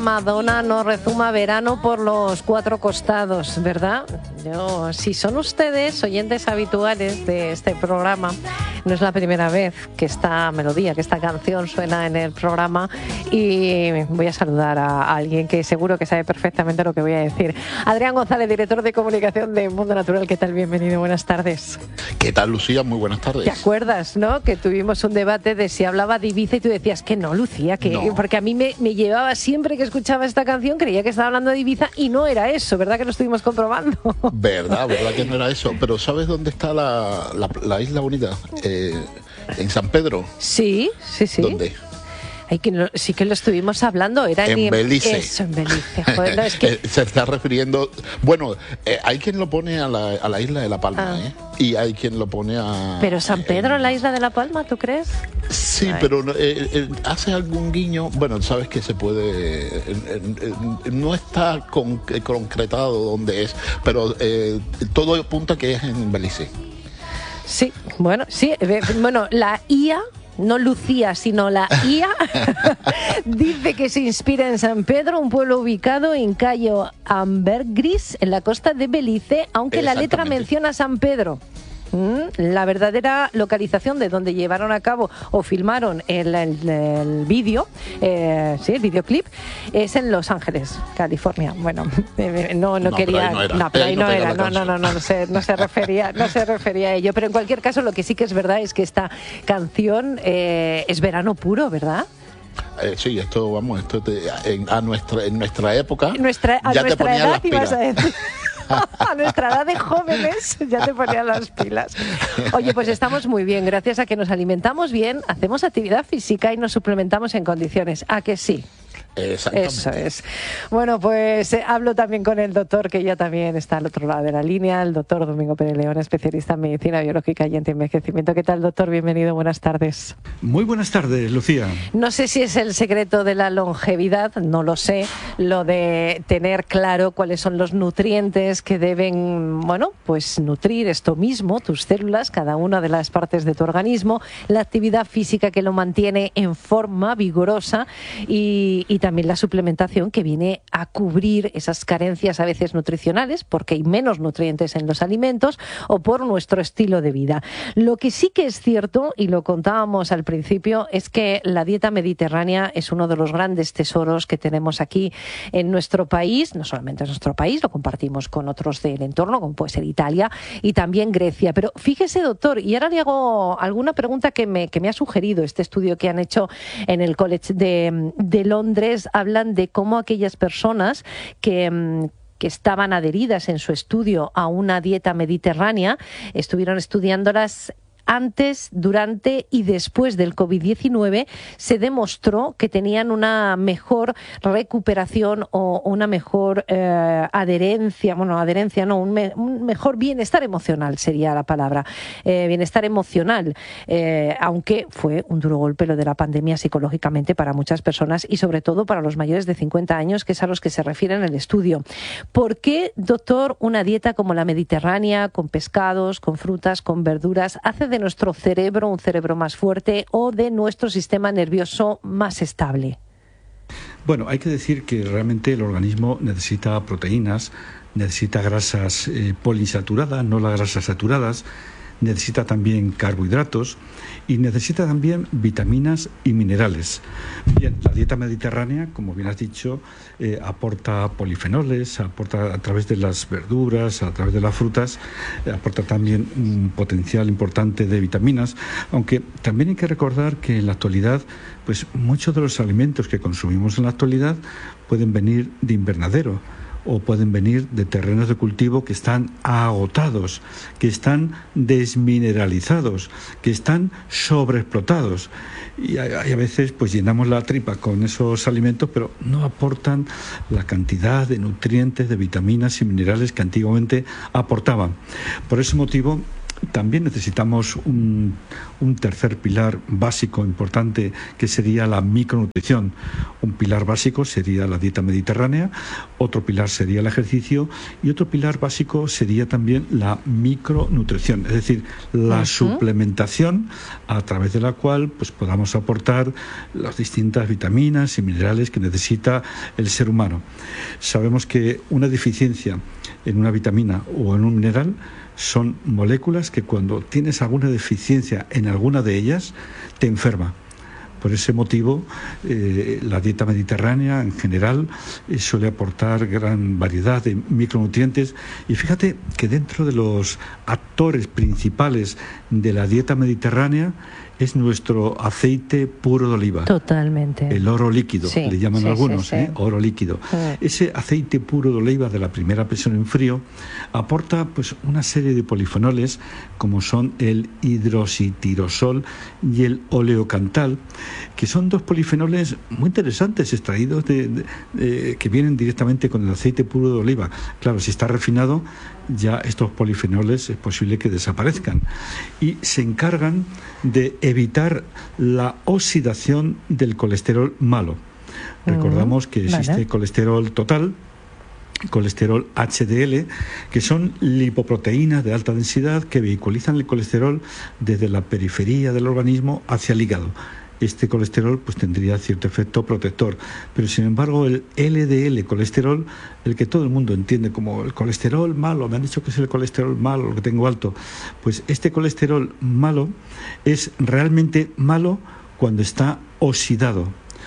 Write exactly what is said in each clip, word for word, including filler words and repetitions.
Madonna no rezuma verano por los cuatro costados, ¿verdad? Yo, si son ustedes oyentes habituales de este programa, no es la primera vez que esta melodía, que esta canción suena en el programa, y voy a saludar a alguien que seguro que sabe perfectamente lo que voy a decir. Adrián González, director de comunicación de Mundo Natural. ¿Qué tal? Bienvenido, buenas tardes. ¿Qué tal, Lucía? Muy buenas tardes. ¿Te acuerdas, no? Que tuvimos un debate de si hablaba de Ibiza y tú decías que no, Lucía, que no. Porque a mí me, me llevaba siempre que escuchaba esta canción, creía que estaba hablando de Ibiza y no era eso, ¿verdad? Que lo estuvimos comprobando. Verdad, verdad que no era eso. Pero ¿sabes dónde está la, la, la Isla Bonita? Eh, en San Pedro. Sí, sí, sí. ¿Dónde? Ay, que no, sí que lo estuvimos hablando, era en en Belice. Eso, en Belice. Joder, no, es que... Se está refiriendo... Bueno, eh, hay quien lo pone a la, a la isla de La Palma, ah. ¿eh? Y hay quien lo pone a... ¿Pero San Pedro, en la isla de La Palma, tú crees? Sí, Ay. pero eh, eh, hace algún guiño... Bueno, sabes que se puede... Eh, eh, eh, no está con, eh, concretado dónde es, pero eh, todo apunta que es en Belice. Sí, bueno, sí. Eh, bueno, la I A... no Lucía, sino la I A, dice que se inspira en San Pedro, un pueblo ubicado en Cayo Ambergris, en la costa de Belice, aunque la letra menciona San Pedro. La verdadera localización de donde llevaron a cabo o filmaron el, el, el vídeo, eh, sí, el videoclip, es en Los Ángeles, California. Bueno, eh, no, no, no quería, pero ahí no era, no, pero ahí no, no, era. no, no, no, no, no se, no se refería, no se refería a ello. Pero en cualquier caso, lo que sí que es verdad es que esta canción eh, es verano puro, ¿verdad? Eh, sí, esto, vamos, esto te, en, a nuestra, en nuestra época, nuestra, a ya nuestra te ponían edad las pilas. Ibas a decir. A nuestra edad de jóvenes ya te ponían las pilas. Oye, pues estamos muy bien, gracias a que nos alimentamos bien, hacemos actividad física y nos suplementamos en condiciones. ¿A que sí? Eso es. Bueno, pues eh, hablo también con el doctor, que ya también está al otro lado de la línea, el doctor Domingo Pérez León, especialista en medicina biológica y antienvejecimiento. ¿Qué tal, doctor? Bienvenido, buenas tardes. Muy buenas tardes, Lucía. No sé si es el secreto de la longevidad, no lo sé, lo de tener claro cuáles son los nutrientes que deben, bueno, pues nutrir esto mismo, tus células, cada una de las partes de tu organismo, la actividad física que lo mantiene en forma vigorosa y, y también la suplementación que viene a cubrir esas carencias a veces nutricionales porque hay menos nutrientes en los alimentos o por nuestro estilo de vida. Lo que sí que es cierto, y lo contábamos al principio, es que la dieta mediterránea es uno de los grandes tesoros que tenemos aquí en nuestro país, no solamente en nuestro país, lo compartimos con otros del entorno, como puede ser Italia y también Grecia. Pero fíjese, doctor, y ahora le hago alguna pregunta que me, que me ha sugerido este estudio que han hecho en el College de, de Londres. Hablan de cómo aquellas personas que... que estaban adheridas en su estudio a una dieta mediterránea, estuvieron estudiándolas antes, durante y después del covid diecinueve, se demostró que tenían una mejor recuperación o una mejor eh, adherencia, bueno, adherencia no, un, me, un mejor bienestar emocional sería la palabra, eh, bienestar emocional, eh, aunque fue un duro golpe lo de la pandemia psicológicamente para muchas personas y sobre todo para los mayores de cincuenta años, que es a los que se refiere en el estudio. ¿Por qué, doctor, una dieta como la mediterránea, con pescados, con frutas, con verduras, hace de nuestro cerebro un cerebro más fuerte o de nuestro sistema nervioso más estable? Bueno, hay que decir que realmente el organismo necesita proteínas, necesita grasas eh, poliinsaturadas, no las grasas saturadas, necesita también carbohidratos y necesita también vitaminas y minerales. Bien, la dieta mediterránea, como bien has dicho, eh, aporta polifenoles, aporta a través de las verduras, a través de las frutas, eh, aporta también un potencial importante de vitaminas, aunque también hay que recordar que en la actualidad, pues muchos de los alimentos que consumimos en la actualidad pueden venir de invernadero, o pueden venir de terrenos de cultivo que están agotados, que están desmineralizados, que están sobreexplotados. Y a, y a veces pues llenamos la tripa con esos alimentos, pero no aportan la cantidad de nutrientes, de vitaminas y minerales que antiguamente aportaban. Por ese motivo, También necesitamos un, un tercer pilar básico importante, que sería la micronutrición. Un pilar básico sería la dieta mediterránea, otro pilar sería el ejercicio y otro pilar básico sería también la micronutrición, es decir, la uh-huh. suplementación a través de la cual pues podamos aportar las distintas vitaminas y minerales que necesita el ser humano. Sabemos que una deficiencia en una vitamina o en un mineral son moléculas que cuando tienes alguna deficiencia en alguna de ellas te enferma. Por ese motivo, eh, la dieta mediterránea en general eh, suele aportar gran variedad de micronutrientes. Y fíjate que dentro de los actores principales de la dieta mediterránea es nuestro aceite puro de oliva. Totalmente. El oro líquido, sí, le llaman sí, algunos, sí, sí. ¿eh? Oro líquido. Sí. Ese aceite puro de oliva de la primera presión en frío aporta pues una serie de polifenoles como son el hidroxitirosol y el oleocantal, que son dos polifenoles muy interesantes extraídos de, de, de, que vienen directamente con el aceite puro de oliva. Claro, si está refinado, ya estos polifenoles es posible que desaparezcan y se encargan de evitar la oxidación del colesterol malo. Recordamos que existe vale. colesterol total, colesterol H D L, que son lipoproteínas de alta densidad que vehiculizan el colesterol desde la periferia del organismo hacia el hígado. Este colesterol pues tendría cierto efecto protector, pero sin embargo el L D L colesterol, el que todo el mundo entiende como el colesterol malo, me han dicho que es el colesterol malo, lo que tengo alto, pues este colesterol malo es realmente malo cuando está oxidado.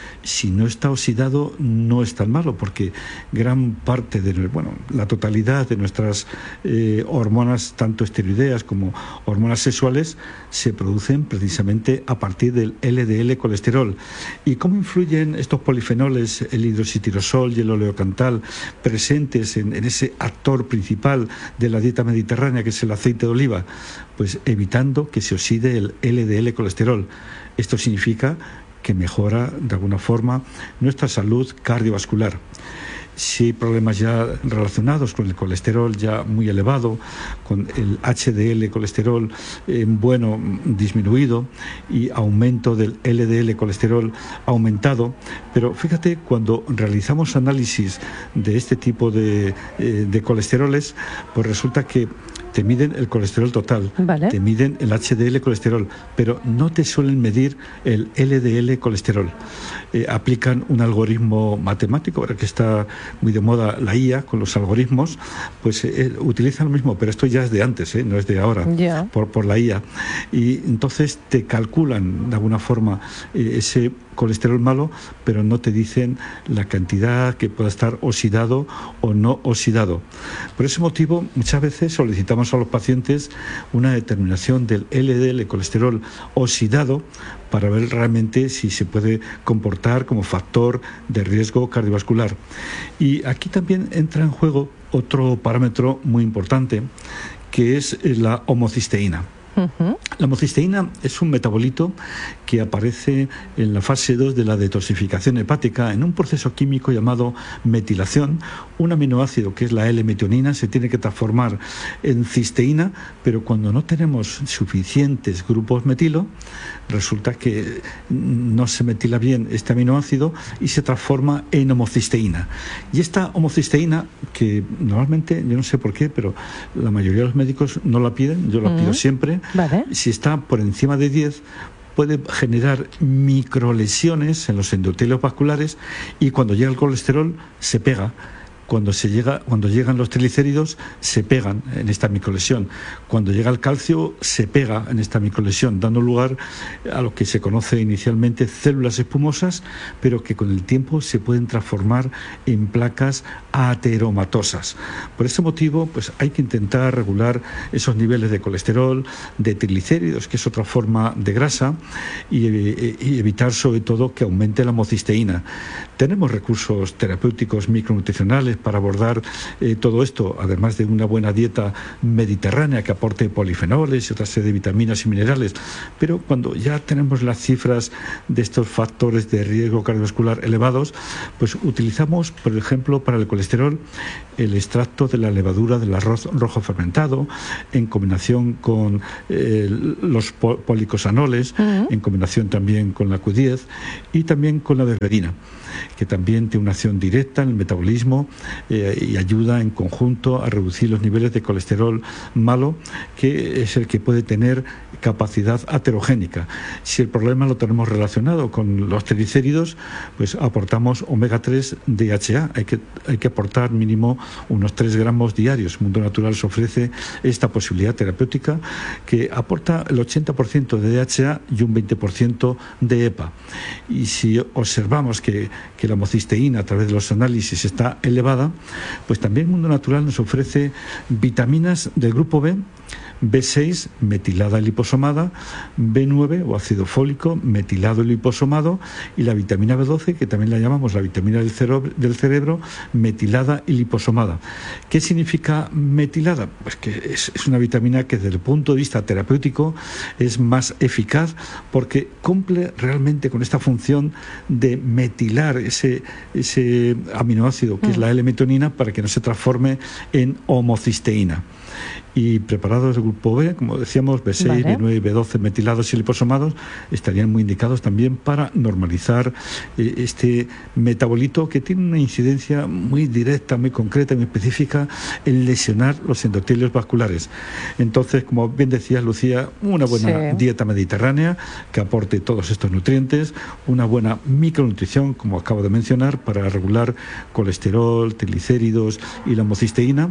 Si no está oxidado, no es tan malo, porque gran parte de, bueno, la totalidad de nuestras eh, hormonas, tanto esteroideas como hormonas sexuales, se producen precisamente a partir del L D L colesterol. ¿Y cómo influyen estos polifenoles, el hidroxitirosol y el oleocantal, presentes en, en ese actor principal de la dieta mediterránea, que es el aceite de oliva? Pues evitando que se oxide el L D L colesterol. Esto significa que mejora de alguna forma nuestra salud cardiovascular. Si hay problemas ya relacionados con el colesterol ya muy elevado, con el H D L colesterol eh, bueno disminuido y aumento del L D L colesterol aumentado, pero fíjate, cuando realizamos análisis de este tipo de, eh, de colesteroles, pues resulta que te miden el colesterol total, vale. te miden el H D L colesterol, pero no te suelen medir el L D L colesterol. Eh, aplican un algoritmo matemático, ahora que está muy de moda la I A con los algoritmos, pues eh, utilizan lo mismo, pero esto ya es de antes, ¿eh? No es de ahora, yeah. por, por la I A. Y entonces te calculan de alguna forma eh, ese colesterol malo, pero no te dicen la cantidad que pueda estar oxidado o no oxidado. Por ese motivo, muchas veces solicitamos a los pacientes una determinación del L D L colesterol oxidado para ver realmente si se puede comportar como factor de riesgo cardiovascular. Y aquí también entra en juego otro parámetro muy importante, que es la homocisteína. Uh-huh. La homocisteína es un metabolito que aparece en la fase dos de la detoxificación hepática en un proceso químico llamado metilación. Un aminoácido, que es la L-metionina, se tiene que transformar en cisteína, pero cuando no tenemos suficientes grupos metilo, resulta que no se metila bien este aminoácido y se transforma en homocisteína. Y esta homocisteína, que normalmente, yo no sé por qué, pero la mayoría de los médicos no la piden, yo la uh-huh. pido siempre, vale. Si está por encima de diez, puede generar microlesiones en los endotelios vasculares y cuando llega el colesterol se pega. Cuando, se llega, cuando llegan los triglicéridos se pegan en esta microlesión. Cuando llega el calcio se pega en esta microlesión, dando lugar a lo que se conoce inicialmente células espumosas, pero que con el tiempo se pueden transformar en placas ateromatosas. Por ese motivo, pues hay que intentar regular esos niveles de colesterol, de triglicéridos, que es otra forma de grasa, y, y evitar sobre todo que aumente la homocisteína. Tenemos recursos terapéuticos micronutricionales para abordar eh, todo esto, además de una buena dieta mediterránea que aporte polifenoles y otra serie de vitaminas y minerales. Pero cuando ya tenemos las cifras de estos factores de riesgo cardiovascular elevados, pues utilizamos, por ejemplo, para el colesterol, el extracto de la levadura del arroz rojo fermentado, en combinación con eh, los policosanoles, uh-huh. en combinación también con la Q diez y también con la berberina, que también tiene una acción directa en el metabolismo eh, y ayuda en conjunto a reducir los niveles de colesterol malo, que es el que puede tener capacidad aterogénica. Si el problema lo tenemos relacionado con los triglicéridos, pues aportamos omega tres D H A. Hay que, hay que aportar mínimo unos tres gramos diarios. Mundo Natural se ofrece esta posibilidad terapéutica que aporta el ochenta por ciento de D H A y un veinte por ciento de E P A. Y si observamos que, que la homocisteína a través de los análisis está elevada, pues también Mundo Natural nos ofrece vitaminas del grupo B, B seis, metilada liposomada, B nueve o ácido fólico, metilado liposomado, y la vitamina B doce, que también la llamamos la vitamina del cerebro, del cerebro metilada y liposomada. ¿Qué significa metilada? Pues que es, es una vitamina que desde el punto de vista terapéutico es más eficaz porque cumple realmente con esta función de metilar ese, ese aminoácido que mm. es la L-metionina para que no se transforme en homocisteína. Y preparados del grupo B, como decíamos, B seis, vale. B nueve y B doce metilados y liposomados, estarían muy indicados también para normalizar eh, este metabolito que tiene una incidencia muy directa, muy concreta, muy específica en lesionar los endotelios vasculares. Entonces, como bien decías, Lucía, una buena sí. dieta mediterránea que aporte todos estos nutrientes, una buena micronutrición, como acabo de mencionar, para regular colesterol, triglicéridos y la homocisteína,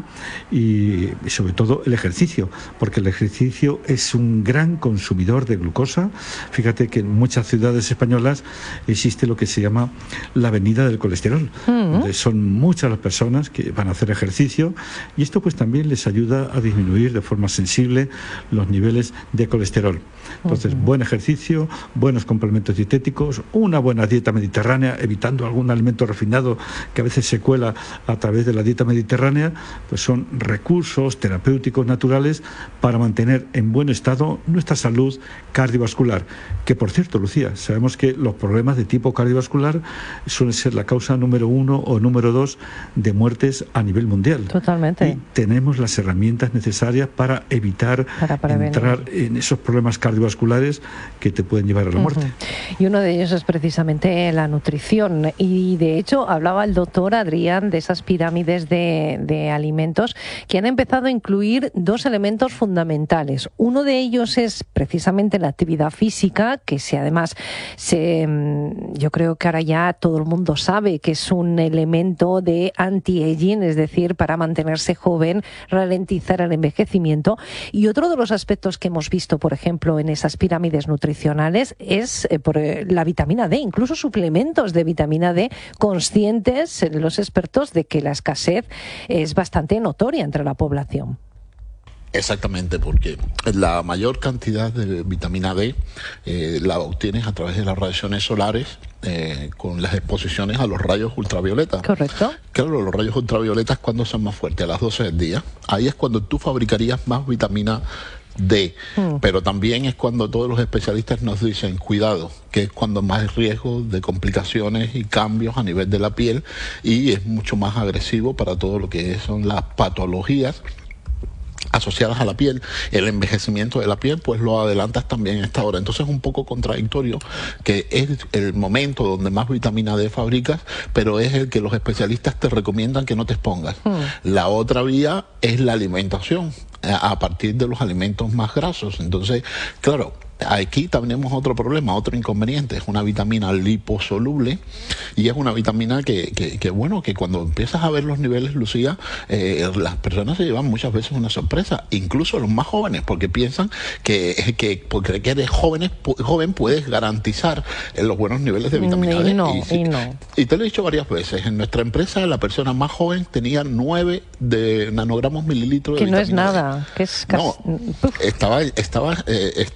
y, y sobre todo el ejercicio, porque el ejercicio es un gran consumidor de glucosa. Fíjate que en muchas ciudades españolas existe lo que se llama la avenida del colesterol, uh-huh. donde son muchas las personas que van a hacer ejercicio, y esto pues también les ayuda a disminuir de forma sensible los niveles de colesterol. Entonces, uh-huh. buen ejercicio, buenos complementos dietéticos, una buena dieta mediterránea, evitando algún alimento refinado que a veces se cuela a través de la dieta mediterránea, pues son recursos terapéuticos naturales para mantener en buen estado nuestra salud cardiovascular. Que, por cierto, Lucía, sabemos que los problemas de tipo cardiovascular suelen ser la causa número uno o número dos de muertes a nivel mundial. Totalmente. Y tenemos las herramientas necesarias para evitar para entrar en esos problemas cardiovasculares que te pueden llevar a la muerte. Uh-huh. Y uno de ellos es precisamente la nutrición. Y de hecho hablaba el doctor Adrián de esas pirámides de, de alimentos que han empezado a incluir dos elementos fundamentales. Uno de ellos es precisamente la actividad física, que si además se, yo creo que ahora ya todo el mundo sabe que es un elemento de anti-aging, es decir, para mantenerse joven, ralentizar el envejecimiento. Y otro de los aspectos que hemos visto, por ejemplo, en esas pirámides nutricionales es eh, por eh, la vitamina D, incluso suplementos de vitamina D, conscientes eh, los expertos de que la escasez es bastante notoria entre la población. Exactamente, porque la mayor cantidad de vitamina D eh, la obtienes a través de las radiaciones solares eh, con las exposiciones a los rayos ultravioletas. Correcto. Claro, los rayos ultravioletas, ¿cuándo son más fuertes? A las doce del día. Ahí es cuando tú fabricarías más vitamina D, mm. pero también es cuando todos los especialistas nos dicen cuidado, que es cuando más hay riesgo de complicaciones y cambios a nivel de la piel, y es mucho más agresivo para todo lo que son las patologías asociadas a la piel. El envejecimiento de la piel pues lo adelantas también a esta hora. Entonces es un poco contradictorio que es el momento donde más vitamina D fabricas, pero es el que los especialistas te recomiendan que no te expongas. Mm. La otra vía es la alimentación, a partir de los alimentos más grasos. Entonces, claro, aquí tenemos otro problema, otro inconveniente. Es una vitamina liposoluble y es una vitamina que, que, que bueno, que cuando empiezas a ver los niveles, Lucía, eh, las personas se llevan muchas veces una sorpresa, incluso los más jóvenes, porque piensan que, que porque eres joven, joven puedes garantizar los buenos niveles de vitamina y D. No, y, y, no. y te lo he dicho varias veces, en nuestra empresa la persona más joven tenía nueve de nanogramos mililitros de que vitamina D. Que no es nada, que es casi... No, estaba, estaba eh, desprotegida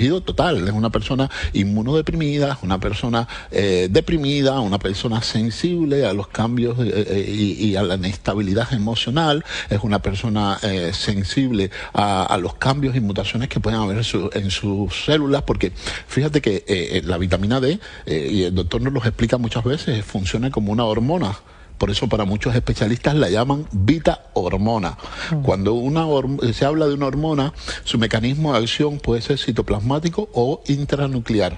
desprotegido total. Es una persona inmunodeprimida, una persona eh, deprimida, una persona sensible a los cambios eh, y, y a la inestabilidad emocional, es una persona eh, sensible a, a los cambios y mutaciones que pueden haber en, su, en sus células, porque fíjate que eh, la vitamina D, eh, y el doctor nos lo explica muchas veces, funciona como una hormona. Por eso para muchos especialistas la llaman beta hormona. Mm. Cuando una se habla de una hormona, su mecanismo de acción puede ser citoplasmático o intranuclear.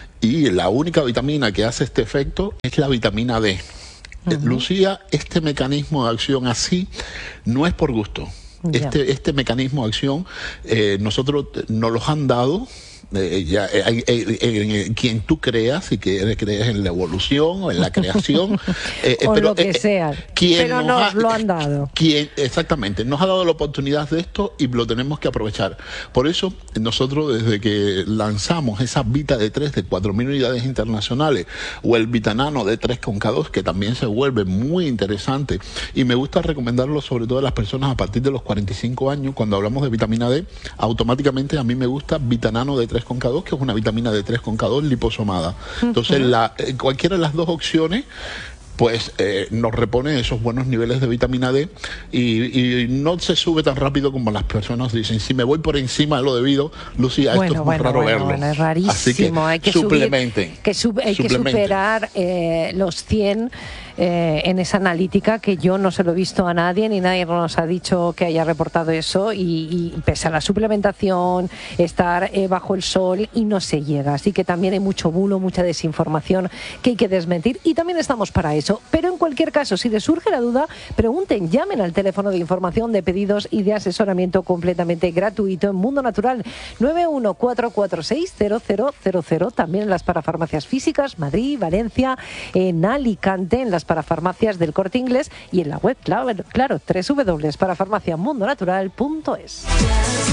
Y la única vitamina que hace este efecto es la vitamina D. Uh-huh. Lucía, este mecanismo de acción así no es por gusto. Yeah. Este, este mecanismo de acción eh, nosotros nos los han dado. Eh, ya, eh, eh, eh, en quien tú creas y que crees en la evolución o en la creación eh, o pero, lo que eh, sea pero nos, nos ha, lo han dado quien, exactamente, nos ha dado la oportunidad de esto y lo tenemos que aprovechar. Por eso nosotros desde que lanzamos esa Vita D tres de cuatro mil unidades internacionales o el Vitanano D tres con K dos, que también se vuelve muy interesante y me gusta recomendarlo sobre todo a las personas a partir de los cuarenta y cinco años. Cuando hablamos de vitamina D, automáticamente a mí me gusta Vitanano D tres con K dos, que es una vitamina D tres con K dos liposomada. Entonces, la, eh, cualquiera de las dos opciones pues eh, nos repone esos buenos niveles de vitamina D y, y no se sube tan rápido como las personas dicen. Si me voy por encima de lo debido, Lucía, bueno, esto es muy bueno, raro bueno, verlo. Bueno, es rarísimo. Así que, hay que suplementen. Subir, que sub, hay que superar eh, los cien eh, en esa analítica, que yo no se lo he visto a nadie, ni nadie nos ha dicho que haya reportado eso, y, y pese a la suplementación, estar eh, bajo el sol y no se llega. Así que también hay mucho bulo, mucha desinformación que hay que desmentir y también estamos para eso. Pero en cualquier caso, si les surge la duda, pregunten, llamen al teléfono de información, de pedidos y de asesoramiento completamente gratuito en Mundo Natural nueve uno cuatro cuatro seis cero cero cero cero, también en las parafarmacias físicas, Madrid, Valencia, en Alicante, en las parafarmacias del Corte Inglés y en la web, claro, claro doble u doble u doble u punto parafarmacia mundo natural punto es.